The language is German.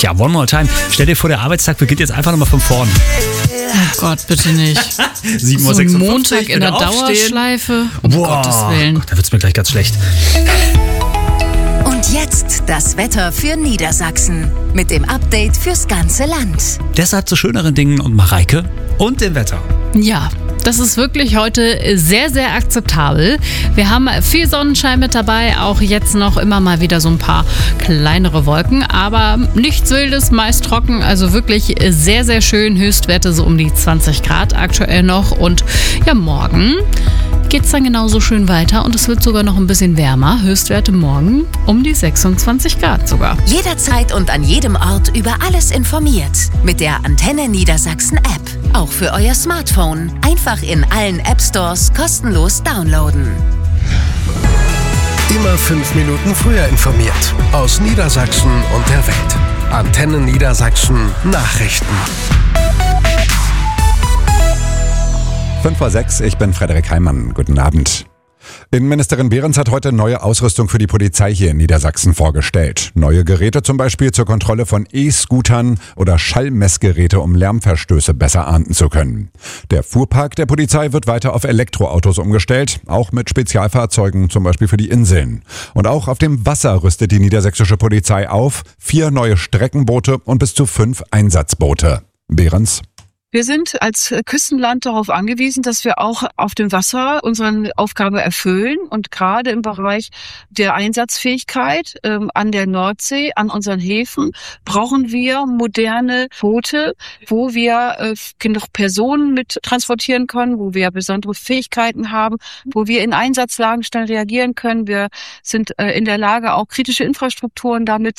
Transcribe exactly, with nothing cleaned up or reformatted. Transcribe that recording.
Ja, One More Time. Stell dir vor, der Arbeitstag beginnt jetzt einfach nochmal von vorn. Oh Gott, bitte nicht. sieben Uhr So sechsundfünfzig, Montag in der Dauerschleife. Um Boah, Gottes Willen. Gott, da wird's mir gleich ganz schlecht. Und jetzt das Wetter für Niedersachsen mit dem Update fürs ganze Land. Deshalb zu schöneren Dingen und Mareike und dem Wetter. Ja, das ist wirklich heute sehr, sehr akzeptabel. Wir haben viel Sonnenschein mit dabei, auch jetzt noch immer mal wieder so ein paar kleinere Wolken, aber nichts Wildes, meist trocken, also wirklich sehr, sehr schön. Höchstwerte so um die zwanzig Grad aktuell noch und ja, morgen geht es dann genauso schön weiter und es wird sogar noch ein bisschen wärmer. Höchstwerte morgen um die sechsundzwanzig Grad sogar. Jederzeit und an jedem Ort über alles informiert. Mit der Antenne Niedersachsen App. Auch für euer Smartphone. Einfach in allen App Stores kostenlos downloaden. Immer fünf Minuten früher informiert. Aus Niedersachsen und der Welt. Antenne Niedersachsen Nachrichten. fünf vor sechs, ich bin Frederik Heimann. Guten Abend. Innenministerin Behrens hat heute neue Ausrüstung für die Polizei hier in Niedersachsen vorgestellt. Neue Geräte zum Beispiel zur Kontrolle von E-Scootern oder Schallmessgeräte, um Lärmverstöße besser ahnden zu können. Der Fuhrpark der Polizei wird weiter auf Elektroautos umgestellt, auch mit Spezialfahrzeugen, zum Beispiel für die Inseln. Und auch auf dem Wasser rüstet die niedersächsische Polizei auf. Vier neue Streckenboote und bis zu fünf Einsatzboote. Behrens: Wir sind als Küstenland darauf angewiesen, dass wir auch auf dem Wasser unsere Aufgabe erfüllen und gerade im Bereich der Einsatzfähigkeit ähm, an der Nordsee, an unseren Häfen, brauchen wir moderne Boote, wo wir äh, genug Personen mit transportieren können, wo wir besondere Fähigkeiten haben, wo wir in Einsatzlagen schnell reagieren können. Wir sind äh, in der Lage, auch kritische Infrastrukturen damit